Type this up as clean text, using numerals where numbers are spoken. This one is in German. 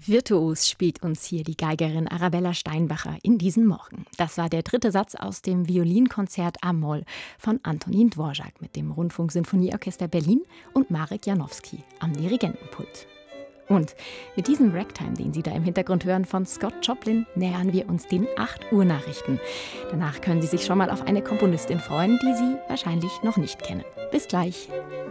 Virtuos spielt uns hier die Geigerin Arabella Steinbacher in diesen Morgen. Das war der dritte Satz aus dem Violinkonzert A-Moll von Antonin Dvorak mit dem Rundfunksinfonieorchester Berlin und Marek Janowski am Dirigentenpult. Und mit diesem Ragtime, den Sie da im Hintergrund hören, von Scott Joplin, nähern wir uns den 8 Uhr Nachrichten. Danach können Sie sich schon mal auf eine Komponistin freuen, die Sie wahrscheinlich noch nicht kennen. Bis gleich.